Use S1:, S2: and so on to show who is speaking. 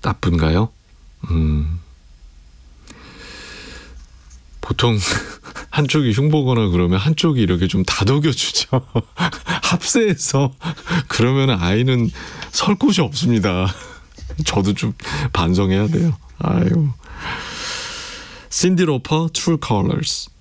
S1: 나쁜가요? 보통 한쪽이 흉보거나 그러면 한쪽이 이렇게 좀 다독여주죠. 합세해서. 그러면 아이는 설 곳이 없습니다. 저도 좀 반성해야 돼요. 아유. 신디 로퍼, True Colors.